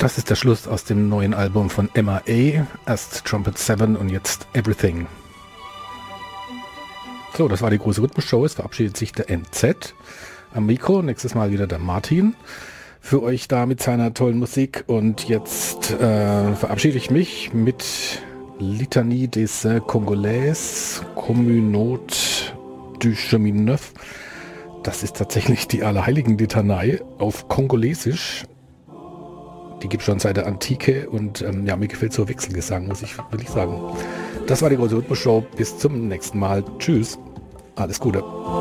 Das ist der Schluss aus dem neuen Album von MAA. Erst Trumpet 7 und jetzt Everything. So, das war die große Rhythmusshow. Es verabschiedet sich der NZ am Mikro. Nächstes Mal wieder der Martin für euch da mit seiner tollen Musik. Und jetzt verabschiede ich mich mit Litanie des Congolais, Communauté du Chemin Neuf. Das ist tatsächlich die Allerheiligen-Litanei auf Kongolesisch. Die gibt es schon seit der Antike und ja, mir gefällt so Wechselgesang, muss ich wirklich sagen. Das war die große Rhythmusshow. Bis zum nächsten Mal. Tschüss. Alles Gute.